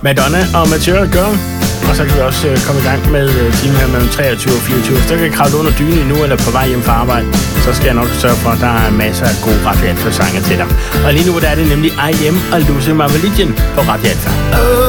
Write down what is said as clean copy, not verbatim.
Madonna og Material Girl. Og så kan vi også komme i gang med timen her mellem 23 og 24. Så kan jeg kravle under dynen nu eller på vej hjem fra arbejde. Så skal jeg nok sørge for, at der er masser af gode Radio Alfa-sange til dig. Og lige nu der er det nemlig I Am og Losing My Religion på Radio Alfa.